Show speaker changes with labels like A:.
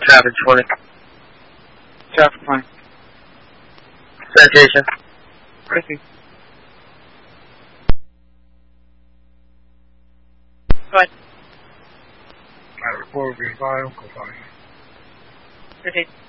A: Traffic 20.
B: Traffic 20.
A: Citation.
B: Proceed.
C: Go ahead.
D: Matter 4 being filed, go file.
C: Proceed.